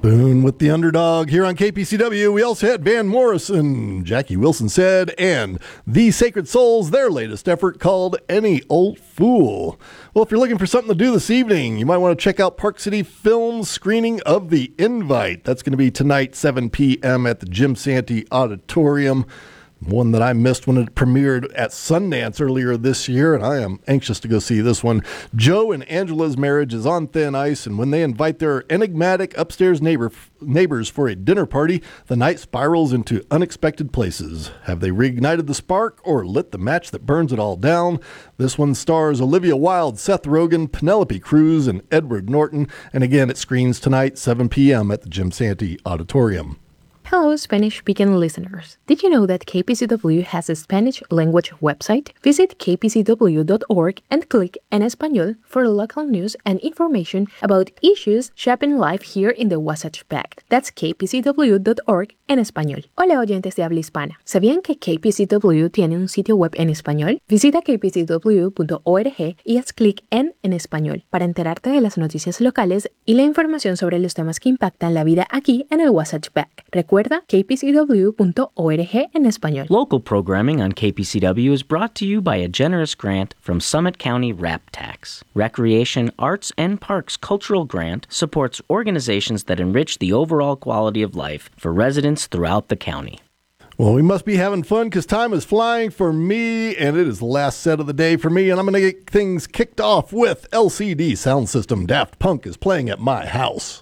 Boone with the underdog here on KPCW. We also had Van Morrison, Jackie Wilson Said, and The Sacred Souls, their latest effort called Any Old Fool. Well, if you're looking for something to do this evening, you might want to check out Park City Film's screening of The Invite. That's going to be tonight, 7 p.m. at the Jim Santee Auditorium. One that I missed when it premiered at Sundance earlier this year, and I am anxious to go see this one. Joe and Angela's marriage is on thin ice, and when they invite their enigmatic upstairs neighbors for a dinner party, the night spirals into unexpected places. Have they reignited the spark or lit the match that burns it all down? This one stars Olivia Wilde, Seth Rogen, Penelope Cruz, and Edward Norton, and again, it screens tonight, 7 p.m. at the Jim Santee Auditorium. Hello, Spanish-speaking listeners. Did you know that KPCW has a Spanish language website? Visit kpcw.org and click En Español for local news and information about issues shaping life here in the Wasatch Back. That's kpcw.org en español. Hola, oyentes de habla hispana. ¿Sabían que KPCW tiene un sitio web en español? Visita kpcw.org y haz clic en Español para enterarte de las noticias locales y la información sobre los temas que impactan la vida aquí en el Wasatch Back. Recuerda kpcw.org en español. Local programming on KPCW is brought to you by a generous grant from Summit County RAP Tax. Recreation, Arts, and Parks Cultural Grant supports organizations that enrich the overall quality of life for residents throughout the county. Well, we must be having fun because time is flying for me, and it is the last set of the day for me, and I'm going to get things kicked off with LCD Sound System. Daft Punk is playing at my house.